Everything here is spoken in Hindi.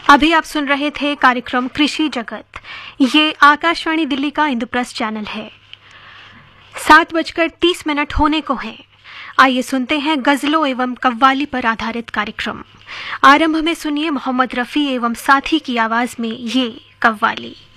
अभी आप सुन रहे थे कार्यक्रम कृषि जगत। ये आकाशवाणी दिल्ली का इंद्रप्रस्थ चैनल है। 7:30 होने को हैं। आइए सुनते हैं गजलों एवं कव्वाली पर आधारित कार्यक्रम। आरंभ में सुनिए मोहम्मद रफ़ी एवं साथी की आवाज में ये कव्वाली।